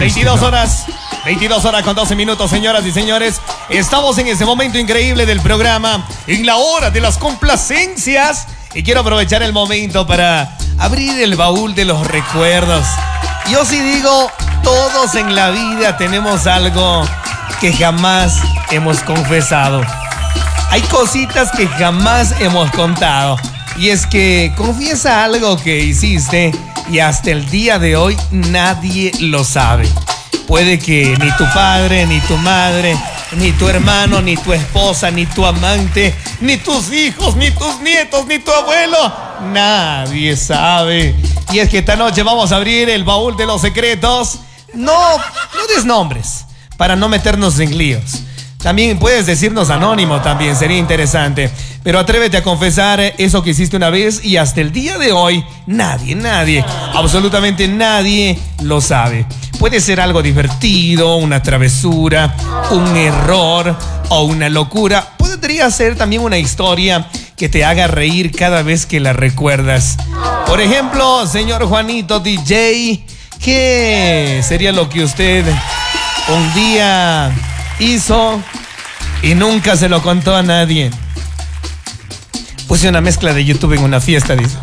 22 horas con 12 minutos, señoras y señores. Estamos en ese momento increíble del programa, en la hora de las complacencias. Y quiero aprovechar el momento para abrir el baúl de los recuerdos. Yo sí digo, todos en la vida tenemos algo que jamás hemos confesado. Hay cositas que jamás hemos contado. Y es que confiesa algo que hiciste y hasta el día de hoy nadie lo sabe. Puede que ni tu padre, ni tu madre, ni tu hermano, ni tu esposa, ni tu amante, ni tus hijos, ni tus nietos, ni tu abuelo, nadie sabe. Y es que esta noche vamos a abrir el baúl de los secretos. No des nombres para no meternos en líos. También puedes decirnos anónimo, también sería interesante. Pero atrévete a confesar eso que hiciste una vez y hasta el día de hoy nadie, absolutamente nadie lo sabe. Puede ser algo divertido, una travesura, un error o una locura. Podría ser también una historia que te haga reír cada vez que la recuerdas. Por ejemplo, señor Juanito DJ, ¿qué sería lo que usted un día hizo y nunca se lo contó a nadie? Puse una mezcla de YouTube en una fiesta, dice.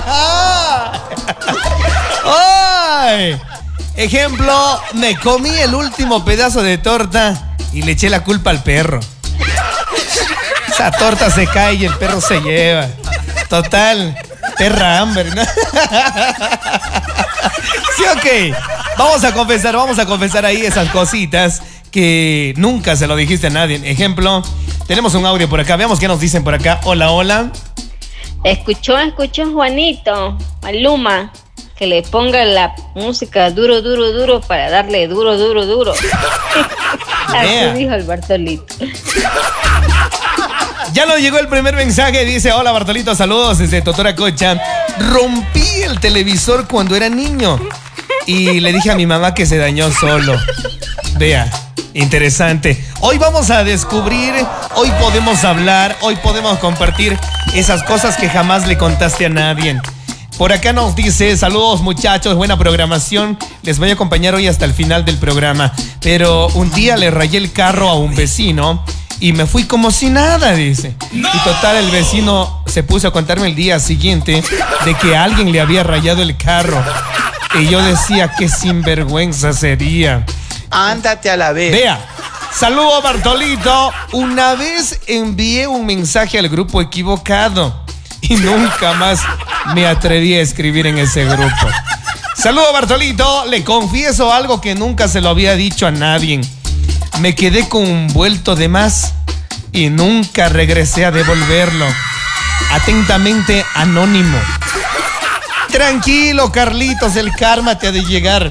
¡Ay! Ejemplo, me comí el último pedazo de torta y le eché la culpa al perro. Esa torta se cae y el perro se lleva. Total, perra hambre, ¿no? Sí, ok. Vamos a confesar ahí esas cositas que nunca se lo dijiste a nadie. Ejemplo, tenemos un audio por acá. Veamos qué nos dicen por acá. Hola, hola. Escuchó Juanito, Maluma, que le ponga la música duro para darle duro. Así dijo el Bartolito. Ya nos llegó el primer mensaje. Dice: hola Bartolito, saludos desde Totoracocha. Rompí el televisor cuando era niño y le dije a mi mamá que se dañó solo. Vea, interesante. Hoy vamos a descubrir, hoy podemos hablar, hoy podemos compartir esas cosas que jamás le contaste a nadie. Por acá nos dice: saludos muchachos, buena programación. Les voy a acompañar hoy hasta el final del programa. Pero un día le rayé el carro a un vecino y me fui como si nada, dice. ¡No! Y total, el vecino se puso a contarme el día siguiente de que alguien le había rayado el carro. Y yo decía, qué sinvergüenza sería. Ándate a la vez. Vea, saludo Bartolito. Una vez envié un mensaje al grupo equivocado y nunca más me atreví a escribir en ese grupo. Saludo Bartolito. Le confieso algo que nunca se lo había dicho a nadie. Me quedé con un vuelto de más y nunca regresé a devolverlo. Atentamente, Anónimo. Tranquilo, Carlitos, el karma te ha de llegar.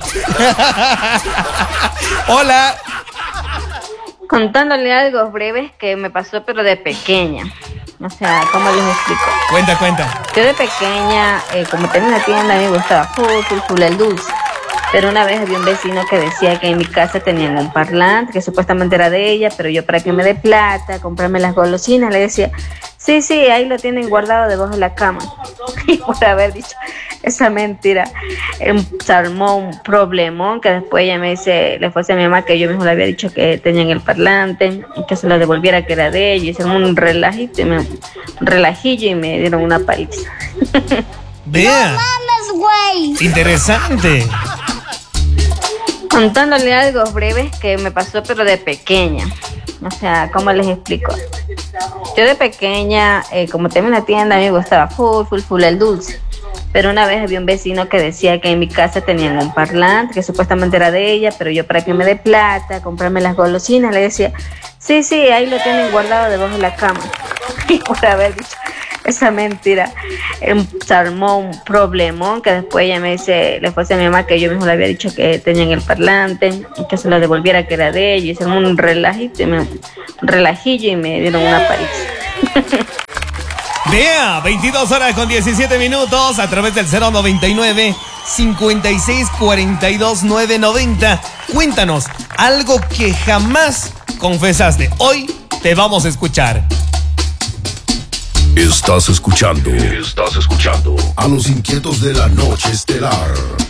Hola. Contándole algo breve que me pasó, pero de pequeña. O sea, ¿cómo les explico? Cuenta. Yo de pequeña, como tenía una tienda, a mí me gustaba full el dulce. Pero una vez había un vecino que decía que en mi casa tenían un parlante, que supuestamente era de ella, pero yo para que me dé plata, comprarme las golosinas, le decía, sí, ahí lo tienen guardado debajo de la cama. Y por haber dicho esa mentira, se armó un problemón que después ella me dice, le fue a mi mamá que yo mismo le había dicho que tenían el parlante, que se lo devolviera que era de ella, y se armó un relajillo y me dieron una paliza. Vea. No mames, güey. Interesante. Contándole algo breve que me pasó, pero de pequeña. O sea, ¿cómo les explico? Yo de pequeña, como tenía una tienda, a mí me gustaba full el dulce. Pero una vez había un vecino que decía que en mi casa tenían un parlante, que supuestamente era de ella, pero yo para que me dé plata, comprarme las golosinas, le decía, sí, ahí lo tienen guardado debajo de la cama. Y por haber dicho esa mentira, se armó un problemón que después ella me dice, le fue a mi mamá que yo mismo le había dicho que tenían el parlante, que se lo devolviera que era de ella, y se armó un relajillo y me dieron una paliza. Vea, 22 horas con 17 minutos a través del 099 56 42 990. Cuéntanos algo que jamás confesaste. Hoy te vamos a escuchar. Estás escuchando a los inquietos de la noche estelar.